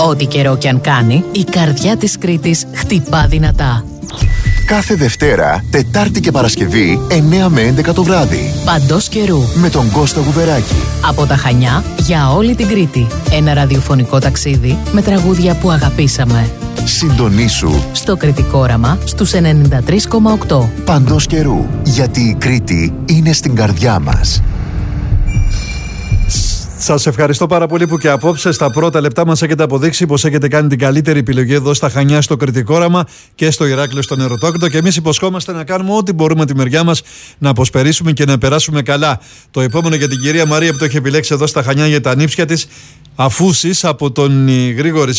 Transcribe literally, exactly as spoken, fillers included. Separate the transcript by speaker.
Speaker 1: Ό,τι καιρό κι αν κάνει, η καρδιά της Κρήτης χτυπά δυνατά.
Speaker 2: Κάθε Δευτέρα, Τετάρτη και Παρασκευή, εννιά με έντεκα το βράδυ.
Speaker 1: Παντός καιρού.
Speaker 2: Με τον Κώστα Γουβεράκη.
Speaker 1: Από τα Χανιά για όλη την Κρήτη. Ένα ραδιοφωνικό ταξίδι με τραγούδια που αγαπήσαμε.
Speaker 2: Συντονίσου
Speaker 1: στο Κρητικό Όραμα στους ενενήντα τρία κόμμα οκτώ.
Speaker 2: Παντός καιρού. Γιατί η Κρήτη είναι στην καρδιά μας.
Speaker 3: Σας ευχαριστώ πάρα πολύ που και απόψε στα πρώτα λεπτά μας έχετε αποδείξει πως έχετε κάνει την καλύτερη επιλογή εδώ στα Χανιά, στο Κρητικό Όραμα και στο Ηράκλειο, στο Νεροτόκητο. Και εμείς υποσχόμαστε να κάνουμε ό,τι μπορούμε τη μεριά μας να αποσπερίσουμε και να περάσουμε καλά. Το επόμενο για την κυρία Μαρία που το έχει επιλέξει εδώ στα Χανιά για τα νύψια της, Αφούσης από τον Γρήγορη